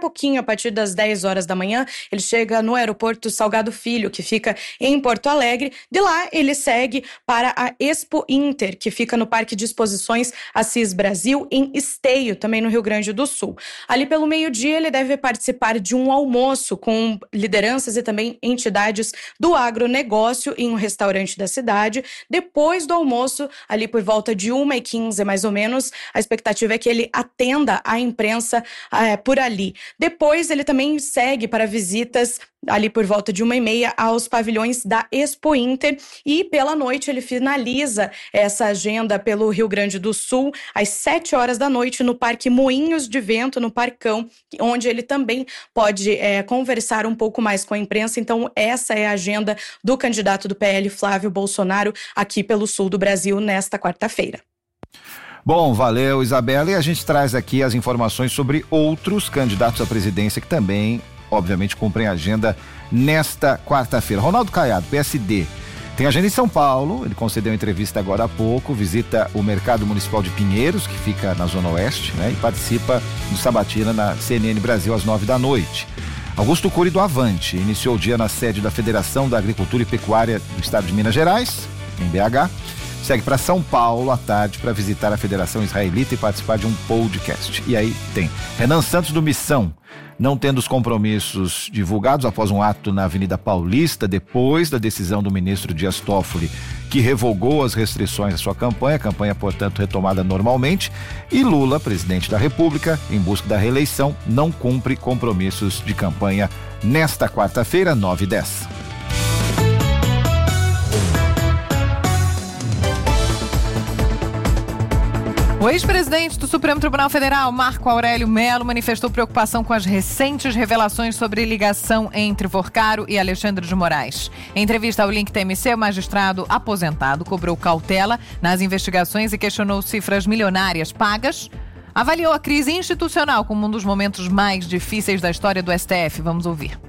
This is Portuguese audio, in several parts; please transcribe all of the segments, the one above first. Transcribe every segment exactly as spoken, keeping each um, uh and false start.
pouquinho, a partir das dez horas da manhã, ele chega no aeroporto Salgado Filho, que fica em Porto Alegre. De lá, ele segue para a Expo Inter, que fica no Parque de Exposições Assis Brasil, em Esteio, também no Rio Grande do Sul. Ali pelo meio-dia, ele deve participar de um almoço com lideranças e também entidades do agronegócio em um restaurante da cidade. Depois do almoço, ali por volta de uma e quinze mais ou menos, a expectativa é que ele atenda a imprensa é, por ali. Depois ele também segue para visitas ali por volta de uma e meia aos pavilhões da Expo Inter, e pela noite ele finaliza essa agenda pelo Rio Grande do Sul às sete horas da noite no Parque Moinhos de Vento, no Parcão, onde ele também pode é, conversar um pouco mais com a imprensa. Então essa é a agenda do candidato do P L, Flávio Bolsonaro, aqui pelo sul do Brasil nesta quarta-feira. Bom, valeu, Isabela, e a gente traz aqui as informações sobre outros candidatos à presidência que também, obviamente, cumprem a agenda nesta quarta-feira. Ronaldo Caiado, P S D, tem agenda em São Paulo, ele concedeu entrevista agora há pouco, visita o Mercado Municipal de Pinheiros, que fica na Zona Oeste, né, e participa do Sabatina na C N N Brasil às nove da noite. Augusto Cury, do Avante, iniciou o dia na sede da Federação da Agricultura e Pecuária do Estado de Minas Gerais, em B H, segue para São Paulo à tarde para visitar a Federação Israelita e participar de um podcast. E aí tem Renan Santos, do Missão, não tendo os compromissos divulgados após um ato na Avenida Paulista, depois da decisão do ministro Dias Toffoli, que revogou as restrições à sua campanha, a campanha, portanto, retomada normalmente. E Lula, presidente da República, em busca da reeleição, não cumpre compromissos de campanha nesta quarta-feira, nove e dez. O ex-presidente do Supremo Tribunal Federal, Marco Aurélio Mello, manifestou preocupação com as recentes revelações sobre ligação entre Porcaro e Alexandre de Moraes. Em entrevista ao Link T M C, o magistrado aposentado cobrou cautela nas investigações e questionou cifras milionárias pagas. Avaliou a crise institucional como um dos momentos mais difíceis da história do S T F. Vamos ouvir.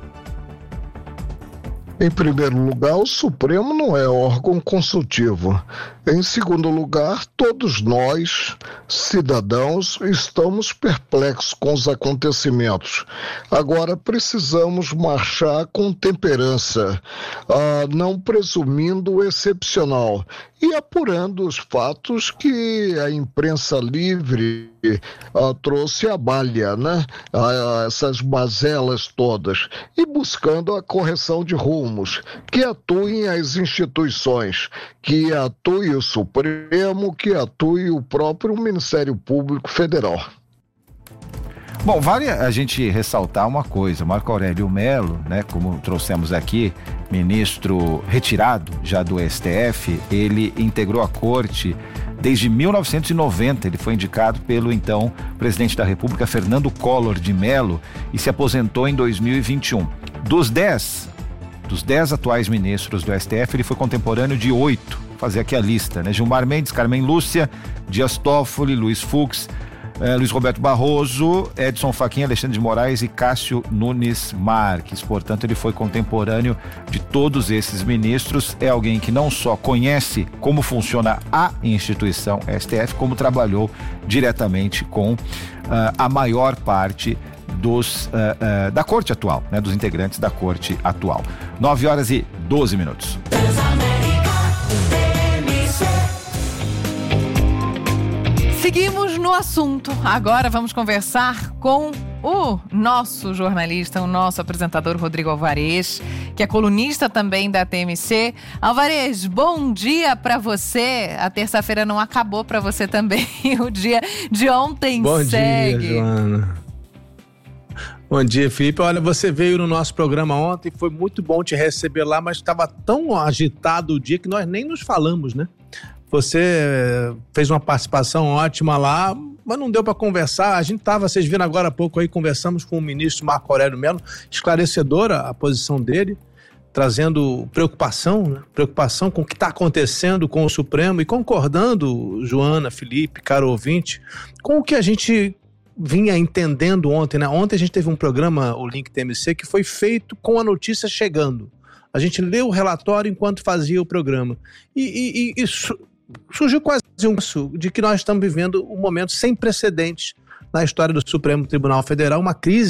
Em primeiro lugar, o Supremo não é órgão consultivo. Em segundo lugar, todos nós, cidadãos, estamos perplexos com os acontecimentos. Agora, precisamos marchar com temperança, ah, não presumindo o excepcional e apurando os fatos que a imprensa livre ah, trouxe à balha, né? Ah, essas mazelas todas, e buscando a correção de rumos, que atuem as instituições, que atue o Supremo, que atue o próprio Ministério Público Federal. Bom, vale a gente ressaltar uma coisa, Marco Aurélio Mello, né, como trouxemos aqui, ministro retirado já do S T F, ele integrou a corte desde mil novecentos e noventa, ele foi indicado pelo então presidente da República, Fernando Collor de Mello, e se aposentou em dois mil e vinte e um. Dos dez, dos dez atuais ministros do S T F, ele foi contemporâneo de oito, fazer aqui a lista, né? Gilmar Mendes, Carmen Lúcia, Dias Toffoli, Luiz Fux, eh, Luiz Roberto Barroso, Edson Fachin, Alexandre de Moraes e Cássio Nunes Marques. Portanto, ele foi contemporâneo de todos esses ministros. É alguém que não só conhece como funciona a instituição S T F, como trabalhou diretamente com uh, a maior parte dos, uh, uh, da corte atual, né, dos integrantes da corte atual. nove horas e doze minutos. Seguimos no assunto. Agora vamos conversar com o nosso jornalista, o nosso apresentador Rodrigo Alvarez, que é colunista também da T M C. Alvarez, bom dia para você. A terça-feira não acabou para você também. O dia de ontem bom segue. Bom dia, Joana. Bom dia, Felipe. Olha, você veio no nosso programa ontem, foi muito bom te receber lá, mas estava tão agitado o dia que nós nem nos falamos, né? Você fez uma participação ótima lá, mas não deu para conversar. A gente estava, vocês viram agora há pouco aí, conversamos com o ministro Marco Aurélio Mello, esclarecedora a posição dele, trazendo preocupação, né? Preocupação com o que está acontecendo com o Supremo e concordando, Joana, Felipe, caro ouvinte, com o que a gente vinha entendendo ontem, né? Ontem a gente teve um programa, o Link T M C, que foi feito com a notícia chegando. A gente leu o relatório enquanto fazia o programa. E, e, e su- surgiu quase um isso de que nós estamos vivendo um momento sem precedentes na história do Supremo Tribunal Federal, uma crise